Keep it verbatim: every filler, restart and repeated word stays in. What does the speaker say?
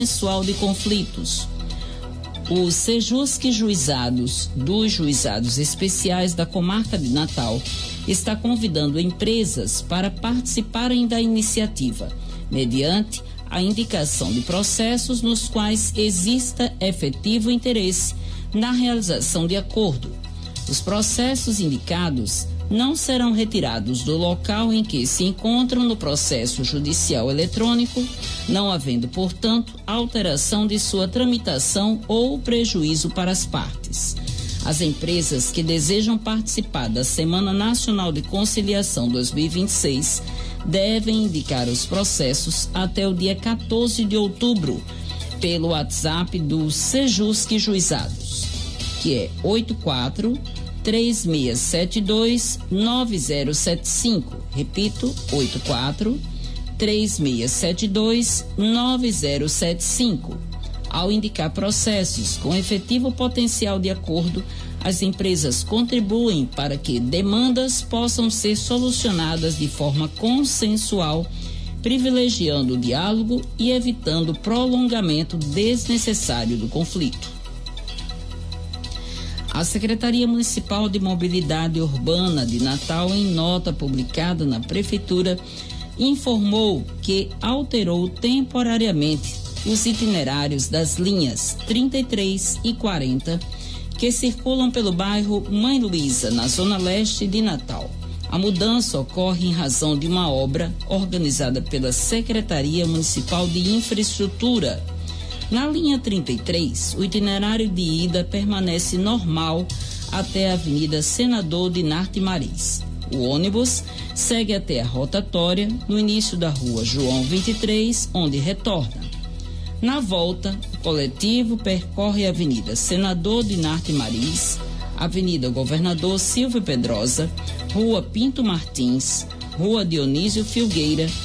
consensual de conflitos. Os Sejusc Juizados dos Juizados Especiais da Comarca de Natal está convidando empresas para participarem da iniciativa, mediante a indicação de processos nos quais exista efetivo interesse na realização de acordo. Os processos indicados não serão retirados do local em que se encontram no processo judicial eletrônico, não havendo, portanto, alteração de sua tramitação ou prejuízo para as partes. As empresas que desejam participar da Semana Nacional de Conciliação dois mil e vinte e seis devem indicar os processos até o dia quatorze de outubro pelo WhatsApp do Sejusc Juizados, que é oito quatro três seis sete dois nove zero sete cinco. Repito, oito quatro três seis sete dois nove zero sete cinco. Ao indicar processos com efetivo potencial de acordo, as empresas contribuem para que demandas possam ser solucionadas de forma consensual, privilegiando o diálogo e evitando prolongamento desnecessário do conflito. A Secretaria Municipal de Mobilidade Urbana de Natal, em nota publicada na Prefeitura, informou que alterou temporariamente os itinerários das linhas trinta e três e quarenta que circulam pelo bairro Mãe Luísa, na zona leste de Natal. A mudança ocorre em razão de uma obra organizada pela Secretaria Municipal de Infraestrutura. Na linha trinta e três, o itinerário de ida permanece normal até a Avenida Senador Dinarte Maris. O ônibus segue até a rotatória, no início da rua João vinte e três, onde retorna. Na volta, o coletivo percorre a Avenida Senador Dinarte Maris, Avenida Governador Silvio Pedrosa, Rua Pinto Martins, Rua Dionísio Filgueira